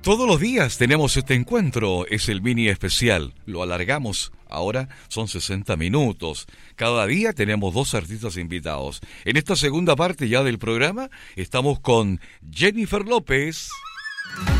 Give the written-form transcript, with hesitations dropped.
Todos los días tenemos este encuentro, es el mini especial, lo alargamos, ahora son 60 minutos. Cada día tenemos 2 artistas invitados. En esta segunda parte ya del programa estamos con Jennifer López.